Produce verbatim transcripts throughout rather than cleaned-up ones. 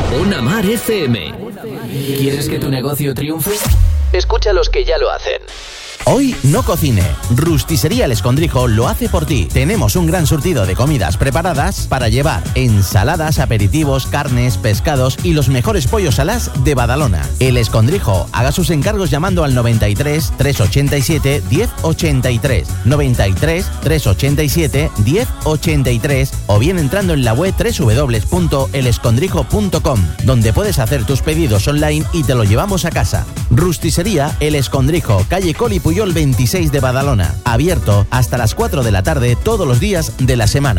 Ona Mar F M. ¿Quieres que tu negocio triunfe? Escucha a los que ya lo hacen. Hoy no cocine. Rusticería El Escondrijo lo hace por ti. Tenemos un gran surtido de comidas preparadas para llevar: ensaladas, aperitivos, carnes, pescados y los mejores pollos alás de Badalona. El Escondrijo. Haga sus encargos llamando al noventa y tres, trescientos ochenta y siete, diez ochenta y tres, noventa y tres, trescientos ochenta y siete, diez ochenta y tres o bien entrando en la web doble u doble u doble u punto el escondrijo punto com, donde puedes hacer tus pedidos online y te lo llevamos a casa. Rusticería El Escondrijo, calle Coli Puyol veintiséis de Badalona. Abierto hasta las cuatro de la tarde todos los días de la semana.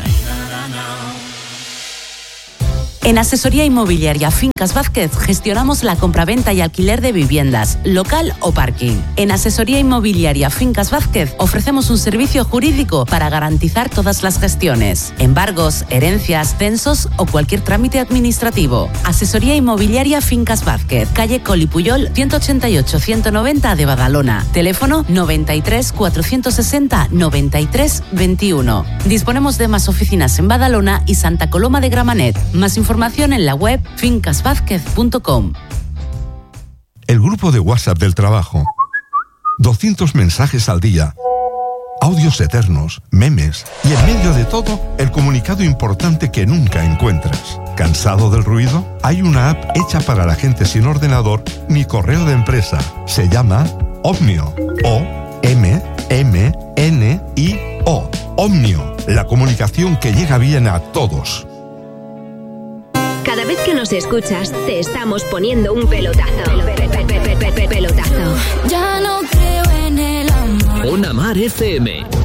En Asesoría Inmobiliaria Fincas Vázquez gestionamos la compraventa y alquiler de viviendas, local o parking. En Asesoría Inmobiliaria Fincas Vázquez ofrecemos un servicio jurídico para garantizar todas las gestiones: embargos, herencias, censos o cualquier trámite administrativo. Asesoría Inmobiliaria Fincas Vázquez, calle Colipuyol ciento ochenta y ocho ciento noventa de Badalona. Teléfono noventa y tres, cuatrocientos sesenta, noventa y tres, veintiuno. Disponemos de más oficinas en Badalona y Santa Coloma de Gramenet. Más información en la web fincas vázquez punto com. El grupo de WhatsApp del trabajo. doscientos mensajes al día. Audios eternos, memes y en medio de todo, el comunicado importante que nunca encuentras. ¿Cansado del ruido? Hay una app hecha para la gente sin ordenador ni correo de empresa. Se llama Omnio. O M M N I O. Omnio. La comunicación que llega bien a todos. Cada vez que nos escuchas, te estamos poniendo un pelotazo. Pe- pe- pe- pe- pe- Pelotazo. Ya no creo en el amor. Ona Mar F M.